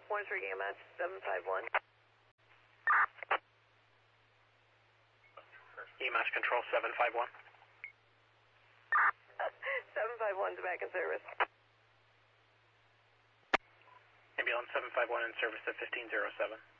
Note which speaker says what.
Speaker 1: Orange Rig EMS 751.
Speaker 2: EMS Control 751.
Speaker 1: 751's back in service.
Speaker 2: Ambulance 751 in service at 1507.